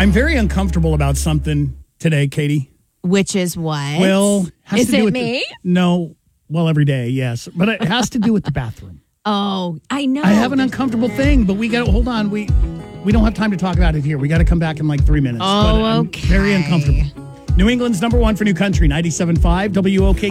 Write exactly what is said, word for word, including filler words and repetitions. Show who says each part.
Speaker 1: I'm very uncomfortable about something today, Katie.
Speaker 2: Which is what?
Speaker 1: Well, has
Speaker 2: is
Speaker 1: to do
Speaker 2: it
Speaker 1: with
Speaker 2: me?
Speaker 1: The, no. Well, every day, yes. But it has to do with the bathroom.
Speaker 2: Oh, I know.
Speaker 1: I have an uncomfortable thing, but we got to, hold on. We we don't have time to talk about it here. We got to come back in like three minutes.
Speaker 2: Oh,
Speaker 1: but I'm
Speaker 2: okay.
Speaker 1: very uncomfortable. New England's number one for New Country, ninety-seven point five W O K